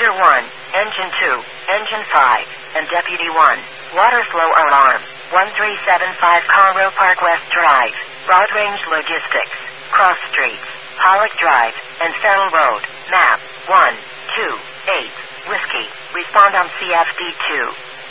Passenger 1, Engine 2, Engine 5, and Deputy 1. Water flow alarm. 1375 Conroe Park West Drive. Broad Range Logistics. Cross Streets. Pollock Drive, and Farrell Road. Map 128 Whiskey. Respond on CFD2.